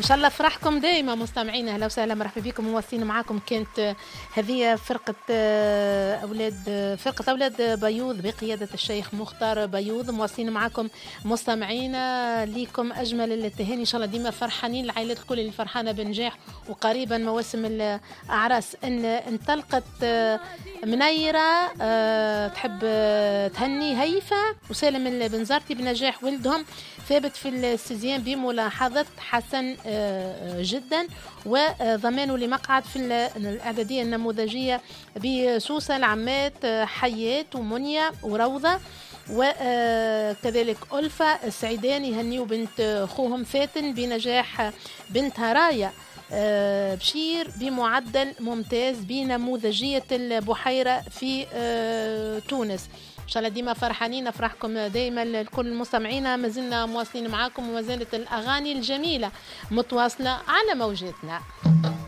شاء الله فرحكم دائما مستمعينا. اهلا وسهلا مرحبا بكم. مواصلين معاكم كانت هذه فرقه اولاد بيوض بقياده الشيخ مختار بيوض. مواصلين معاكم مستمعينا، ليكم اجمل التهاني ان شاء الله. ديما فرحانين، العائلات الكل اللي فرحانه بنجاح، وقريبا مواسم الاعراس ان انطلقت منيره تحب تهني هيفا وسالم البنزرتي بنجاح ولدهم ثابت في السيزيام بملاحظة حسن جدا، وضمانه لمقعد في الإعدادية النموذجية بسوسة العمات حياة ومنيا وروضة، وكذلك ألفة السعيدان يهنيوا بنت أخوهم فاتن بنجاح بنتها رايا بشير بمعدل ممتاز بنموذجية البحيرة في تونس. إن شاء الله ديما فرحانين، أفرحكم دايما الكل المستمعين. ما زلنا مواصلين معاكم وما زالت الأغاني الجميلة متواصلة على موجاتنا.